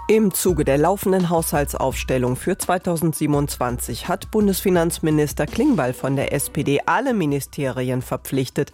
Im Zuge der laufenden Haushaltsaufstellung für 2027 hat Bundesfinanzminister Klingbeil von der SPD alle Ministerien verpflichtet,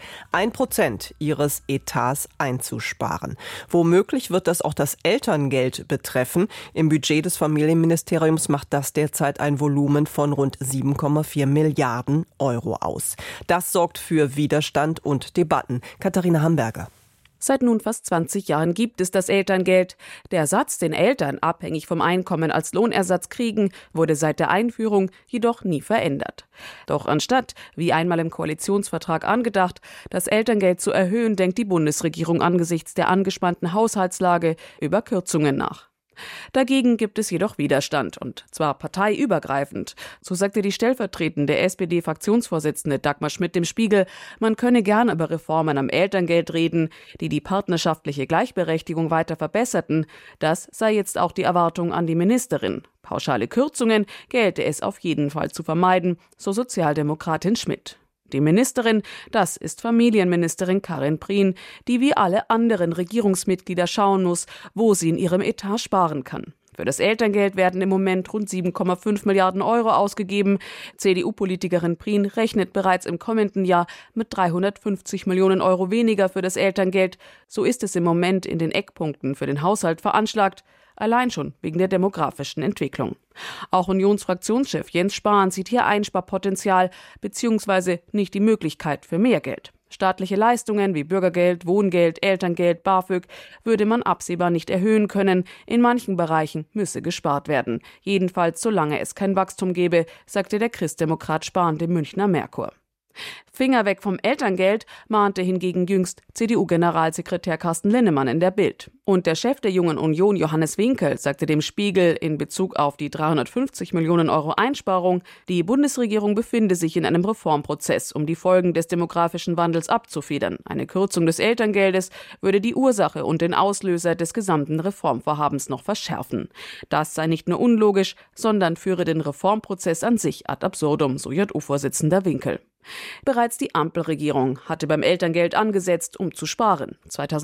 1% ihres Etats einzusparen. Womöglich wird das auch das Elterngeld betreffen. Im Budget des Familienministeriums macht das derzeit ein Volumen von rund 7,4 Milliarden Euro aus. Das sorgt für Widerstand und Debatten. Katharina Hamburger. Seit nun fast 20 Jahren gibt es das Elterngeld. Der Satz, den Eltern abhängig vom Einkommen als Lohnersatz kriegen, wurde seit der Einführung jedoch nie verändert. Doch anstatt, wie einmal im Koalitionsvertrag angedacht, das Elterngeld zu erhöhen, denkt die Bundesregierung angesichts der angespannten Haushaltslage über Kürzungen nach. Dagegen gibt es jedoch Widerstand, und zwar parteiübergreifend. So sagte die stellvertretende SPD-Fraktionsvorsitzende Dagmar Schmidt dem Spiegel, man könne gern über Reformen am Elterngeld reden, die die partnerschaftliche Gleichberechtigung weiter verbesserten. Das sei jetzt auch die Erwartung an die Ministerin. Pauschale Kürzungen gelte es auf jeden Fall zu vermeiden, so Sozialdemokratin Schmidt. Die Ministerin, das ist Familienministerin Karin Prien, die wie alle anderen Regierungsmitglieder schauen muss, wo sie in ihrem Etat sparen kann. Für das Elterngeld werden im Moment rund 7,5 Milliarden Euro ausgegeben. CDU-Politikerin Prien rechnet bereits im kommenden Jahr mit 350 Millionen Euro weniger für das Elterngeld. So ist es im Moment in den Eckpunkten für den Haushalt veranschlagt. Allein schon wegen der demografischen Entwicklung. Auch Unionsfraktionschef Jens Spahn sieht hier Einsparpotenzial bzw. nicht die Möglichkeit für mehr Geld. Staatliche Leistungen wie Bürgergeld, Wohngeld, Elterngeld, BAföG würde man absehbar nicht erhöhen können. In manchen Bereichen müsse gespart werden. Jedenfalls solange es kein Wachstum gebe, sagte der Christdemokrat Spahn dem Münchner Merkur. Finger weg vom Elterngeld, mahnte hingegen jüngst CDU-Generalsekretär Carsten Linnemann in der Bild. Und der Chef der Jungen Union, Johannes Winkel, sagte dem Spiegel in Bezug auf die 350 Millionen Euro Einsparung, die Bundesregierung befinde sich in einem Reformprozess, um die Folgen des demografischen Wandels abzufedern. Eine Kürzung des Elterngeldes würde die Ursache und den Auslöser des gesamten Reformvorhabens noch verschärfen. Das sei nicht nur unlogisch, sondern führe den Reformprozess an sich ad absurdum, so JU-Vorsitzender Winkel. Bereits die Ampelregierung hatte beim Elterngeld angesetzt, um zu sparen.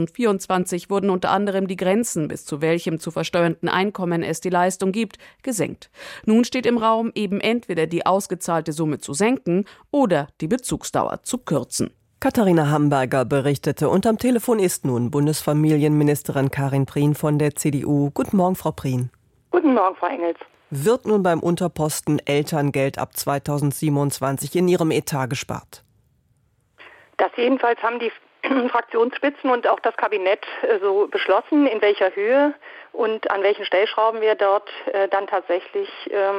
2024 wurden unter anderem die Grenzen, bis zu welchem zu versteuernden Einkommen es die Leistung gibt, gesenkt. Nun steht im Raum, eben entweder die ausgezahlte Summe zu senken oder die Bezugsdauer zu kürzen. Katharina Hamburger berichtete, und am Telefon ist nun Bundesfamilienministerin Karin Prien von der CDU. Guten Morgen, Frau Prien. Guten Morgen, Frau Engels. Wird nun beim Unterposten Elterngeld ab 2027 in Ihrem Etat gespart? Das jedenfalls haben die Fraktionsspitzen und auch das Kabinett so beschlossen, in welcher Höhe und an welchen Stellschrauben wir dort dann tatsächlich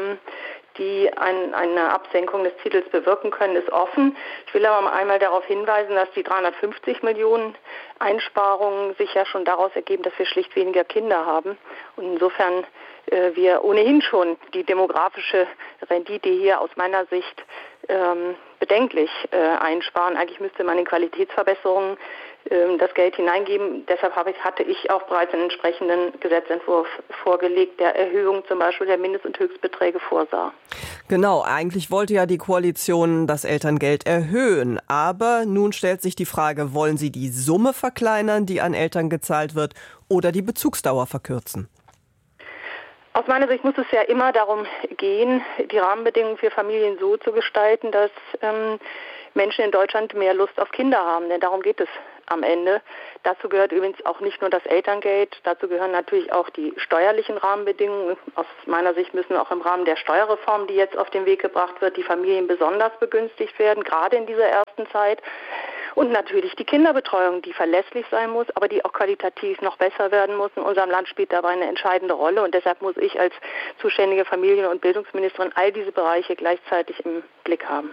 eine Absenkung des Titels bewirken können, ist offen. Ich will aber einmal darauf hinweisen, dass die 350 Millionen Einsparungen sich ja schon daraus ergeben, dass wir schlicht weniger Kinder haben. Und insofern wir ohnehin schon die demografische Rendite hier aus meiner Sicht bedenklich einsparen. Eigentlich müsste man in Qualitätsverbesserungen das Geld hineingeben. Deshalb hatte ich auch bereits einen entsprechenden Gesetzentwurf vorgelegt, der Erhöhung zum Beispiel der Mindest- und Höchstbeträge vorsah. Genau, eigentlich wollte ja die Koalition das Elterngeld erhöhen. Aber nun stellt sich die Frage, wollen Sie die Summe verkleinern, die an Eltern gezahlt wird, oder die Bezugsdauer verkürzen? Aus meiner Sicht muss es ja immer darum gehen, die Rahmenbedingungen für Familien so zu gestalten, dass Menschen in Deutschland mehr Lust auf Kinder haben. Denn darum geht es am Ende. Dazu gehört übrigens auch nicht nur das Elterngeld, dazu gehören natürlich auch die steuerlichen Rahmenbedingungen. Aus meiner Sicht müssen auch im Rahmen der Steuerreform, die jetzt auf den Weg gebracht wird, die Familien besonders begünstigt werden, gerade in dieser ersten Zeit. Und natürlich die Kinderbetreuung, die verlässlich sein muss, aber die auch qualitativ noch besser werden muss. In unserem Land spielt dabei eine entscheidende Rolle. Und deshalb muss ich als zuständige Familien- und Bildungsministerin all diese Bereiche gleichzeitig im Blick haben.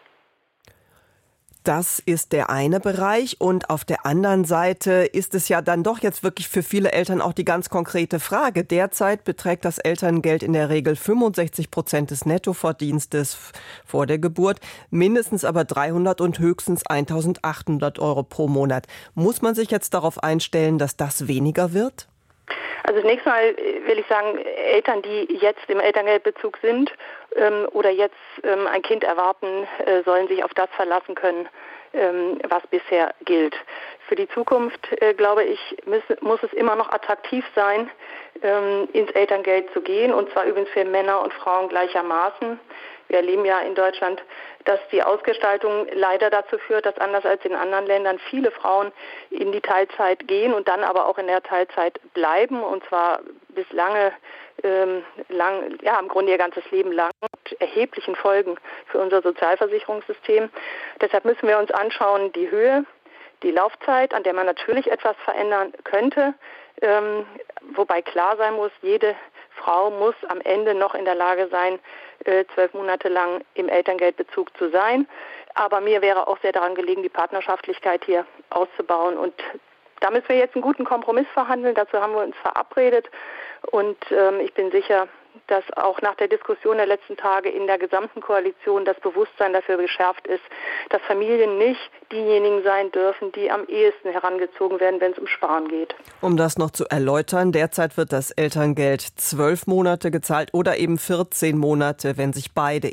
Das ist der eine Bereich, und auf der anderen Seite ist es ja dann doch jetzt wirklich für viele Eltern auch die ganz konkrete Frage. Derzeit beträgt das Elterngeld in der Regel 65% des Nettoverdienstes vor der Geburt, mindestens aber 300 und höchstens 1.800 Euro pro Monat. Muss man sich jetzt darauf einstellen, dass das weniger wird? Also zunächst mal will ich sagen, Eltern, die jetzt im Elterngeldbezug sind oder jetzt ein Kind erwarten, sollen sich auf das verlassen können, was bisher gilt. Für die Zukunft, glaube ich, muss es immer noch attraktiv sein, ins Elterngeld zu gehen, und zwar übrigens für Männer und Frauen gleichermaßen. Wir erleben ja in Deutschland, dass die Ausgestaltung leider dazu führt, dass anders als in anderen Ländern viele Frauen in die Teilzeit gehen und dann aber auch in der Teilzeit bleiben, und zwar bis im Grunde ihr ganzes Leben lang, mit erheblichen Folgen für unser Sozialversicherungssystem. Deshalb müssen wir uns anschauen, die Höhe, die Laufzeit, an der man natürlich etwas verändern könnte, wobei klar sein muss, jede Frau muss am Ende noch in der Lage sein, 12 Monate lang im Elterngeldbezug zu sein. Aber mir wäre auch sehr daran gelegen, die Partnerschaftlichkeit hier auszubauen. Und da müssen wir jetzt einen guten Kompromiss verhandeln. Dazu haben wir uns verabredet. Und ich bin sicher, dass auch nach der Diskussion der letzten Tage in der gesamten Koalition das Bewusstsein dafür geschärft ist, dass Familien nicht diejenigen sein dürfen, die am ehesten herangezogen werden, wenn es um Sparen geht. Um das noch zu erläutern, derzeit wird das Elterngeld 12 Monate gezahlt oder eben 14 Monate, wenn sich beide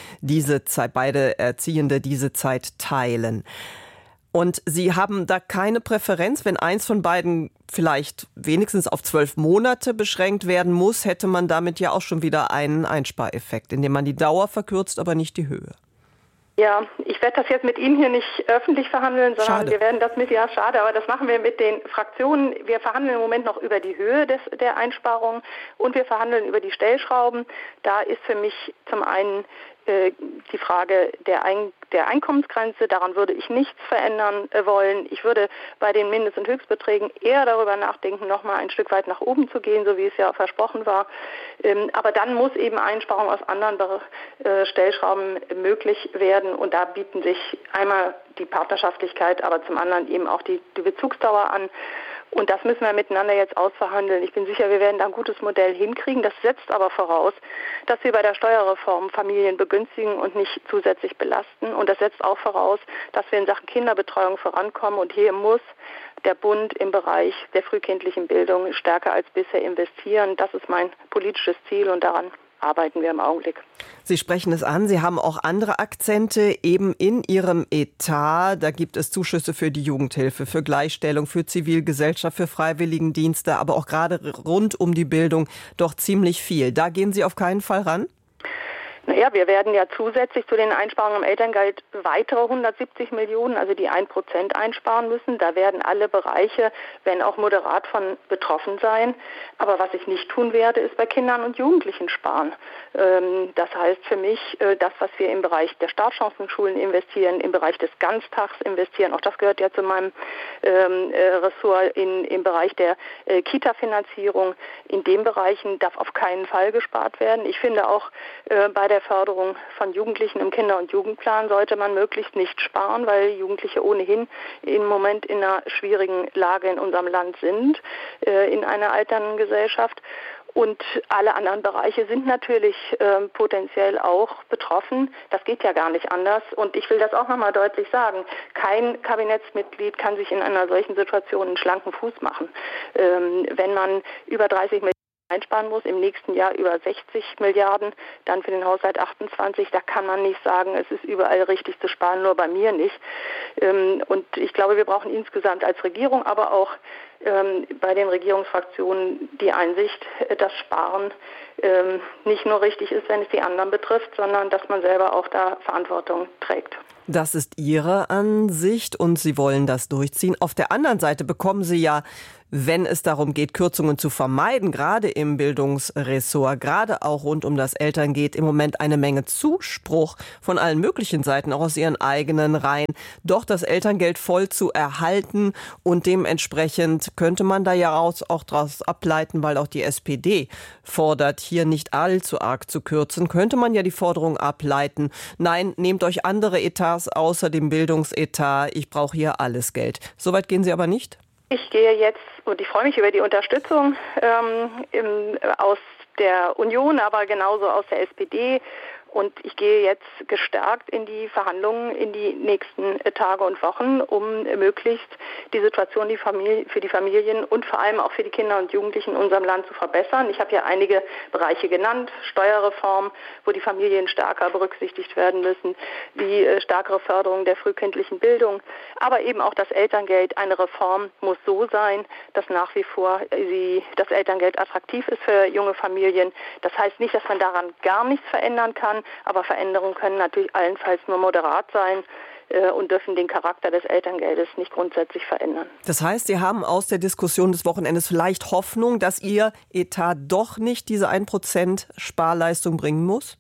Erziehende diese Zeit teilen. Und Sie haben da keine Präferenz, wenn eins von beiden vielleicht wenigstens auf 12 Monate beschränkt werden muss, hätte man damit ja auch schon wieder einen Einspareffekt, indem man die Dauer verkürzt, aber nicht die Höhe. Ja, ich werde das jetzt mit Ihnen hier nicht öffentlich verhandeln, sondern schade. Wir werden das schade, aber das machen wir mit den Fraktionen. Wir verhandeln im Moment noch über die Höhe der Einsparungen und wir verhandeln über die Stellschrauben. Da ist für mich zum einen die Frage der Einkommensgrenze, daran würde ich nichts verändern wollen. Ich würde bei den Mindest- und Höchstbeträgen eher darüber nachdenken, nochmal ein Stück weit nach oben zu gehen, so wie es ja versprochen war. Aber dann muss eben Einsparung aus anderen Stellschrauben möglich werden, und da bieten sich einmal die Partnerschaftlichkeit, aber zum anderen eben auch die Bezugsdauer an. Und das müssen wir miteinander jetzt ausverhandeln. Ich bin sicher, wir werden da ein gutes Modell hinkriegen. Das setzt aber voraus, dass wir bei der Steuerreform Familien begünstigen und nicht zusätzlich belasten. Und das setzt auch voraus, dass wir in Sachen Kinderbetreuung vorankommen. Und hier muss der Bund im Bereich der frühkindlichen Bildung stärker als bisher investieren. Das ist mein politisches Ziel, und daran arbeiten wir im Augenblick. Sie sprechen es an, Sie haben auch andere Akzente eben in Ihrem Etat. Da gibt es Zuschüsse für die Jugendhilfe, für Gleichstellung, für Zivilgesellschaft, für Freiwilligendienste, aber auch gerade rund um die Bildung doch ziemlich viel. Da gehen Sie auf keinen Fall ran? Naja, wir werden ja zusätzlich zu den Einsparungen im Elterngeld weitere 170 Millionen, also die 1% einsparen müssen. Da werden alle Bereiche, wenn auch moderat, von betroffen sein. Aber was ich nicht tun werde, ist bei Kindern und Jugendlichen sparen. Das heißt für mich, das, was wir im Bereich der Startchancenschulen investieren, im Bereich des Ganztags investieren, auch das gehört ja zu meinem Ressort, im Bereich der Kita-Finanzierung, in den Bereichen darf auf keinen Fall gespart werden. Ich finde auch bei der Förderung von Jugendlichen im Kinder- und Jugendplan sollte man möglichst nicht sparen, weil Jugendliche ohnehin im Moment in einer schwierigen Lage in unserem Land sind, in einer alternden Gesellschaft. Und alle anderen Bereiche sind natürlich potenziell auch betroffen. Das geht ja gar nicht anders. Und ich will das auch nochmal deutlich sagen. Kein Kabinettsmitglied kann sich in einer solchen Situation einen schlanken Fuß machen. Wenn man über 30 Millionen einsparen muss, im nächsten Jahr über 60 Milliarden, dann für den Haushalt 28, da kann man nicht sagen, es ist überall richtig zu sparen, nur bei mir nicht. Und ich glaube, wir brauchen insgesamt als Regierung, aber auch bei den Regierungsfraktionen die Einsicht, dass Sparen nicht nur richtig ist, wenn es die anderen betrifft, sondern dass man selber auch da Verantwortung trägt. Das ist Ihre Ansicht und Sie wollen das durchziehen. Auf der anderen Seite bekommen Sie ja, wenn es darum geht, Kürzungen zu vermeiden, gerade im Bildungsressort, gerade auch rund um das Elterngeld, im Moment eine Menge Zuspruch von allen möglichen Seiten, auch aus Ihren eigenen Reihen, doch das Elterngeld voll zu erhalten. Und dementsprechend könnte man da ja auch daraus ableiten, weil auch die SPD fordert, hier nicht allzu arg zu kürzen, könnte man ja die Forderung ableiten, nein, nehmt euch andere Etats außer dem Bildungsetat, ich brauche hier alles Geld. Soweit gehen Sie aber nicht? Ich gehe jetzt, und ich freue mich über die Unterstützung aus der Union, aber genauso aus der SPD. Und ich gehe jetzt gestärkt in die Verhandlungen in die nächsten Tage und Wochen, um möglichst die Situation für die Familien und vor allem auch für die Kinder und Jugendlichen in unserem Land zu verbessern. Ich habe ja einige Bereiche genannt, Steuerreform, wo die Familien stärker berücksichtigt werden müssen, die stärkere Förderung der frühkindlichen Bildung, aber eben auch das Elterngeld. Eine Reform muss so sein, dass nach wie vor das Elterngeld attraktiv ist für junge Familien. Das heißt nicht, dass man daran gar nichts verändern kann, aber Veränderungen können natürlich allenfalls nur moderat sein und dürfen den Charakter des Elterngeldes nicht grundsätzlich verändern. Das heißt, Sie haben aus der Diskussion des Wochenendes vielleicht Hoffnung, dass Ihr Etat doch nicht diese 1% Sparleistung bringen muss?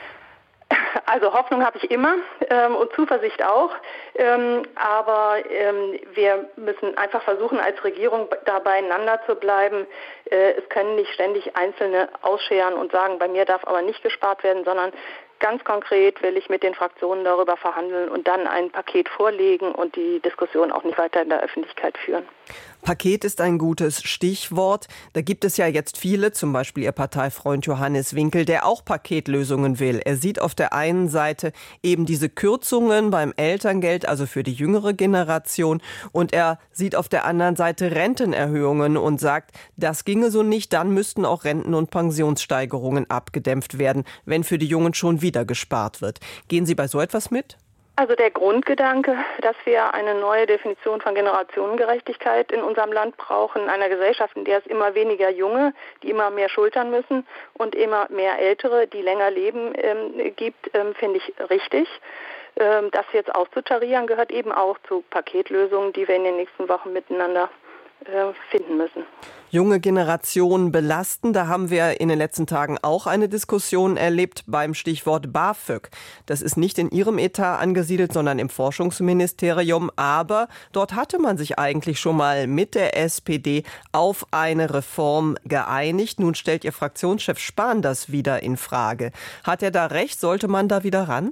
Also Hoffnung habe ich immer und Zuversicht auch, aber wir müssen einfach versuchen, als Regierung da beieinander zu bleiben. Es können nicht ständig Einzelne ausscheren und sagen, bei mir darf aber nicht gespart werden, sondern ganz konkret will ich mit den Fraktionen darüber verhandeln und dann ein Paket vorlegen und die Diskussion auch nicht weiter in der Öffentlichkeit führen. Paket ist ein gutes Stichwort. Da gibt es ja jetzt viele, zum Beispiel Ihr Parteifreund Johannes Winkel, der auch Paketlösungen will. Er sieht auf der einen Seite eben diese Kürzungen beim Elterngeld, also für die jüngere Generation, und er sieht auf der anderen Seite Rentenerhöhungen und sagt, das ginge so nicht, dann müssten auch Renten- und Pensionssteigerungen abgedämpft werden, wenn für die Jungen schon wieder gespart wird. Gehen Sie bei so etwas mit? Also der Grundgedanke, dass wir eine neue Definition von Generationengerechtigkeit in unserem Land brauchen, in einer Gesellschaft, in der es immer weniger Junge, die immer mehr schultern müssen und immer mehr Ältere, die länger leben, gibt, finde ich richtig. Das jetzt auszutarieren gehört eben auch zu Paketlösungen, die wir in den nächsten Wochen miteinander finden müssen. Junge Generationen belasten, da haben wir in den letzten Tagen auch eine Diskussion erlebt beim Stichwort BAföG. Das ist nicht in Ihrem Etat angesiedelt, sondern im Forschungsministerium. Aber dort hatte man sich eigentlich schon mal mit der SPD auf eine Reform geeinigt. Nun stellt Ihr Fraktionschef Spahn das wieder in Frage. Hat er da recht? Sollte man da wieder ran?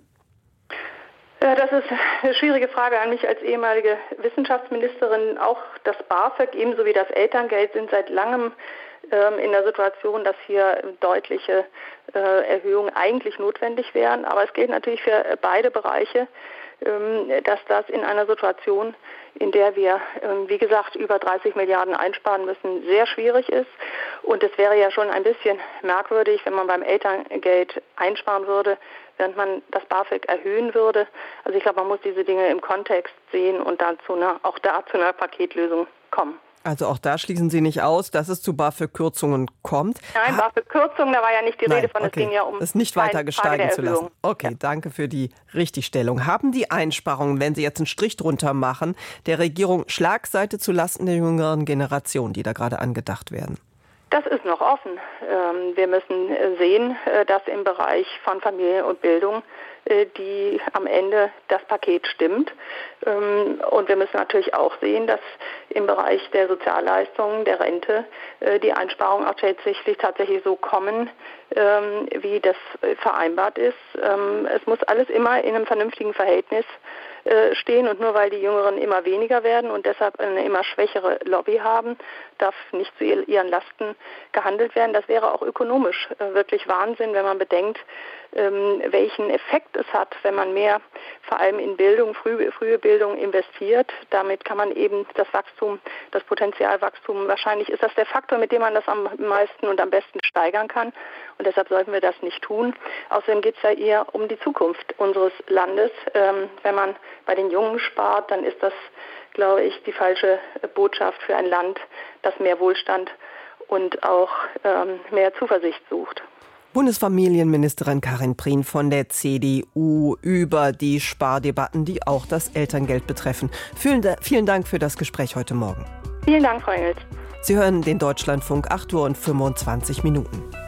Das ist eine schwierige Frage an mich als ehemalige Wissenschaftsministerin. Auch das BAföG ebenso wie das Elterngeld sind seit langem in der Situation, dass hier deutliche Erhöhungen eigentlich notwendig wären. Aber es gilt natürlich für beide Bereiche, dass das in einer Situation, in der wir, wie gesagt, über 30 Milliarden einsparen müssen, sehr schwierig ist. Und es wäre ja schon ein bisschen merkwürdig, wenn man beim Elterngeld einsparen würde, während man das BAföG erhöhen würde. Also ich glaube, man muss diese Dinge im Kontext sehen und dann auch da zu einer Paketlösung kommen. Also auch da schließen Sie nicht aus, dass es zu BAföG-Kürzungen kommt? Nein, BAföG-Kürzungen, da war ja nicht die Rede von, es ging ja um es nicht weiter gesteigen zu lassen. Okay, ja. Danke für die Richtigstellung. Haben die Einsparungen, wenn Sie jetzt einen Strich drunter machen, der Regierung Schlagseite zulasten der jüngeren Generation, die da gerade angedacht werden? Das ist noch offen. Wir müssen sehen, dass im Bereich von Familie und Bildung die am Ende das Paket stimmt. Und wir müssen natürlich auch sehen, dass im Bereich der Sozialleistungen, der Rente, die Einsparungen auch tatsächlich so kommen, wie das vereinbart ist. Es muss alles immer in einem vernünftigen Verhältnis stehen und nur weil die Jüngeren immer weniger werden und deshalb eine immer schwächere Lobby haben, darf nicht zu ihren Lasten gehandelt werden. Das wäre auch ökonomisch wirklich Wahnsinn, wenn man bedenkt, welchen Effekt es hat, wenn man mehr vor allem in Bildung, frühe Bildung investiert. Damit kann man eben das Wachstum, das Potenzialwachstum, wahrscheinlich ist das der Faktor, mit dem man das am meisten und am besten steigern kann. Und deshalb sollten wir das nicht tun. Außerdem geht es ja eher um die Zukunft unseres Landes. Wenn man bei den Jungen spart, dann ist das, glaube ich, die falsche Botschaft für ein Land, das mehr Wohlstand und auch mehr Zuversicht sucht. Bundesfamilienministerin Karin Prien von der CDU über die Spardebatten, die auch das Elterngeld betreffen. Vielen Dank für das Gespräch heute Morgen. Vielen Dank, Frau Engels. Sie hören den Deutschlandfunk, 8:25 Uhr.